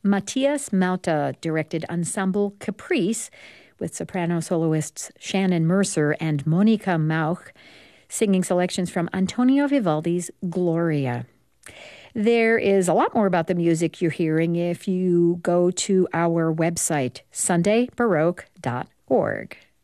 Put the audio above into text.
Matthias Mauta directed Ensemble Caprice with soprano soloists Shannon Mercer and Monica Mauch, singing selections from Antonio Vivaldi's Gloria. There is a lot more about the music you're hearing if you go to our website, sundaybaroque.org.